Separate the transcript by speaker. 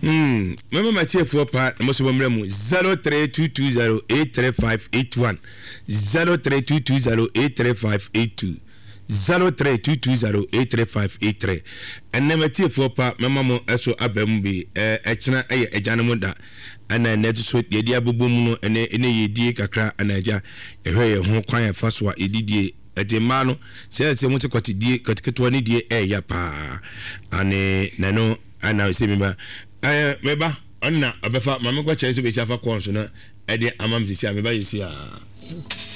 Speaker 1: Mama Matia for part, most of them 0322083581, 0322083582, 0322083583. And never tear for part, Mamma also Abembi, Echna, a Janamunda, and I net sweat the Diabumuno, and any ye kakra and Aja, a very home quiet first what idiot. Mano says I want to cut it, cut 20 day yapa, and Nano, and I say, Meba, Anna, Abefa, Mamma, what chance to be Jaffa Consona, Eddie Amam, this year, maybe you see.